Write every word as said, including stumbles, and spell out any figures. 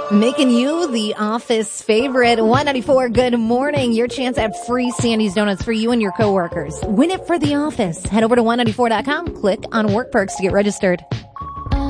Making you the office favorite. one ninety-four, good morning. Your chance at free Sandy's Donuts for you and your coworkers. Win it for the office. Head over to one ninety-four dot com. Click on Work Perks to get registered.